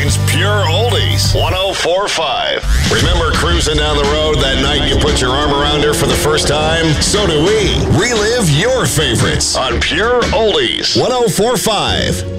remains pure oldies. 104.5. Remember cruising down the road that night you put your arm around her for the first time? So do we. Relive your favorites on Pure Oldies. 104.5.